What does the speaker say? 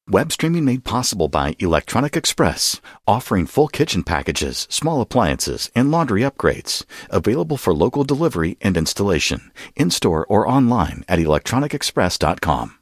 Web streaming made possible by Electronic Express, offering full kitchen packages, small appliances, and laundry upgrades. Available for local delivery and installation, in-store or online at electronicexpress.com.